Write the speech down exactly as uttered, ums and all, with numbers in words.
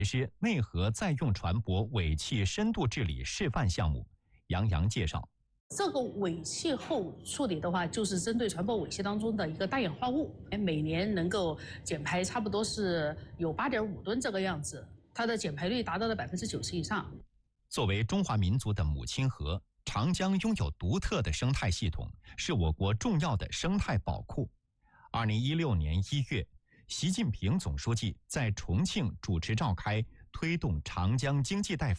是内河再用船舶尾气深度治理示范项目。杨洋介绍， 这个尾气后处理的话，就是针对船舶尾气当中的一个大氧化物，每年能够减排差不多是有八点五吨这个样子，它的减排率达到了百分之九十以上。 作为中华民族的母亲河，长江拥有独特的生态系统，是我国重要的生态宝库。二零一六年一月，习近平总书记在重庆主持召开推动长江经济带发